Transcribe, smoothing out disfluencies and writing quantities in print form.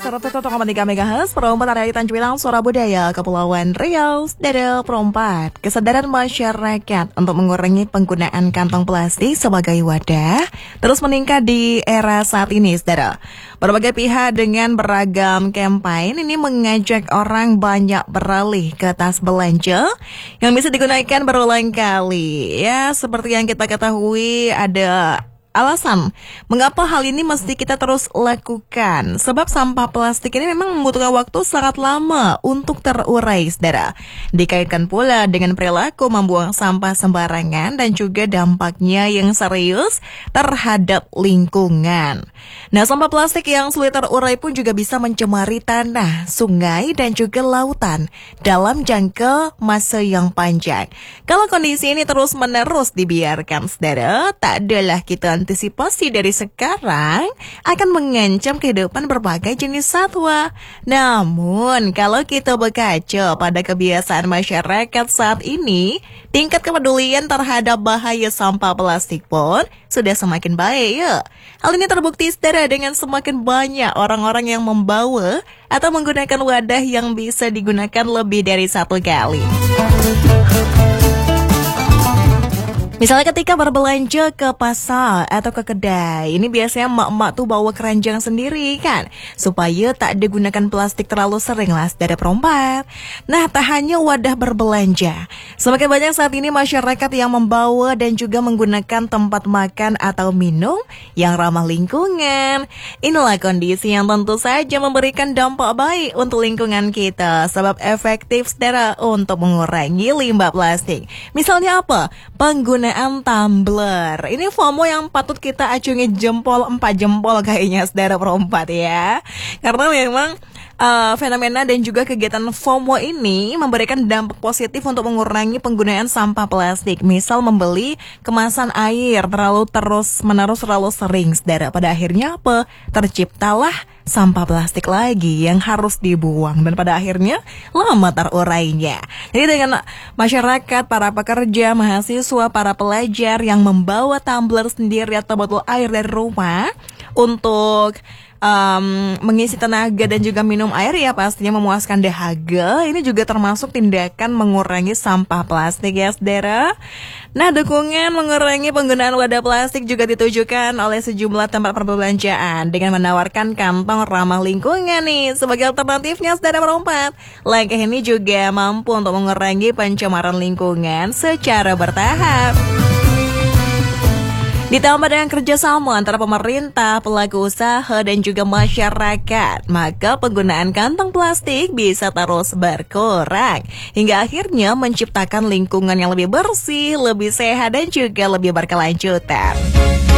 101,3 MHz Perompat area Tanjung Pinang, Suara Budaya, Kepulauan Riau. Saudara Perompat, kesadaran masyarakat untuk mengurangi penggunaan kantong plastik sebagai wadah terus meningkat di era saat ini, saudara. Berbagai pihak dengan beragam campaign ini mengajak orang banyak beralih ke tas belanja yang bisa digunakan berulang kali. Ya, seperti yang kita ketahui ada alasan mengapa hal ini mesti kita terus lakukan. Sebab sampah plastik ini memang membutuhkan waktu sangat lama untuk terurai, saudara. Dikaitkan pula dengan perilaku membuang sampah sembarangan dan juga dampaknya yang serius terhadap lingkungan. Nah, sampah plastik yang sulit terurai pun juga bisa mencemari tanah, sungai, dan juga lautan dalam jangka masa yang panjang. Kalau kondisi ini terus-menerus dibiarkan, saudara, tak adalah kita antisipasi dari sekarang akan mengancam kehidupan berbagai jenis satwa. Namun, kalau kita berkaca pada kebiasaan masyarakat saat ini, tingkat kepedulian terhadap bahaya sampah plastik pun sudah semakin baik, ya. Hal ini terbukti, saudara, dengan semakin banyak orang-orang yang membawa atau menggunakan wadah yang bisa digunakan lebih dari satu kali. Misalnya ketika berbelanja ke pasar atau ke kedai, ini biasanya emak-emak tuh bawa keranjang sendiri kan, supaya tak digunakan plastik terlalu sering lah, saudara Perompat. Nah, tak hanya wadah berbelanja, semakin banyak saat ini masyarakat yang membawa dan juga menggunakan tempat makan atau minum yang ramah lingkungan. Inilah kondisi yang tentu saja memberikan dampak baik untuk lingkungan kita, sebab efektif, saudara, untuk mengurangi limbah plastik. Misalnya apa? Penggunaan tumbler. Ini FOMO yang patut kita acungi jempol 4 jempol kayaknya, saudara Perompat, ya. Karena memang fenomena dan juga kegiatan FOMO ini memberikan dampak positif untuk mengurangi penggunaan sampah plastik. Misal membeli kemasan air terus-menerus terlalu sering, saudara. Pada akhirnya apa? Terciptalah sampah plastik lagi yang harus dibuang dan pada akhirnya lama terurainya. Jadi dengan masyarakat, para pekerja, mahasiswa, para pelajar yang membawa tumbler sendiri atau botol air dari rumah untuk mengisi tenaga dan juga minum air, ya pastinya memuaskan dahaga. Ini juga termasuk tindakan mengurangi sampah plastik, ya saudara. Nah, dukungan mengurangi penggunaan wadah plastik juga ditujukan oleh sejumlah tempat perbelanjaan dengan menawarkan kantong ramah lingkungan nih sebagai alternatifnya, saudara Perompat. Langkah ini juga mampu untuk mengurangi pencemaran lingkungan secara bertahap. Ditambah dengan kerjasama antara pemerintah, pelaku usaha, dan juga masyarakat, maka penggunaan kantong plastik bisa terus berkurang, hingga akhirnya menciptakan lingkungan yang lebih bersih, lebih sehat, dan juga lebih berkelanjutan.